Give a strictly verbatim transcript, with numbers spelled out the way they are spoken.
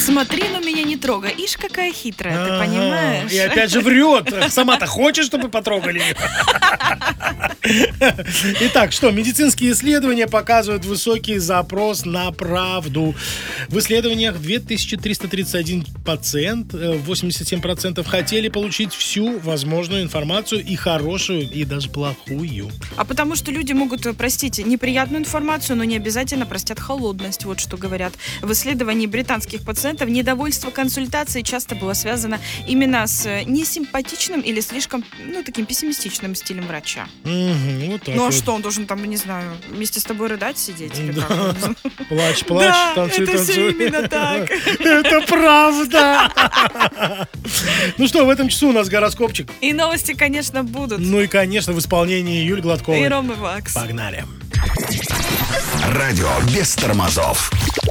Смотри, но меня не трогай. Ишь, какая хитрая, ты Ага. понимаешь? И опять же врет. Сама-то хочешь, чтобы потрогали? Итак, что? Медицинские исследования показывают высокий запрос на правду. В исследованиях две тысячи триста тридцать один пациент, э, восемьдесят семь процентов хотели получить всю возможную информацию, и хорошую, и даже плохую. А потому что люди могут, э, простите, неприятную информацию, но не обязательно простят холодность, вот что говорят. В исследовании британских пациентов недовольство консультацией часто было связано именно с э, несимпатичным или слишком, ну, таким пессимистичным стилем врача. Мгм, вот так Ну а вот. что, он должен там, не знаю, вместе с тобой рыдать, сидеть? или Да. как? Плачь, плачь, Да, танцуй, это всё танцуй. именно так. Это правда. Ну что, в этом часу у нас гороскопчик. И новости, конечно, будут. Ну и, конечно, в исполнении Юль И Гладковой. Ромы Вакс. Погнали. Радио без тормозов.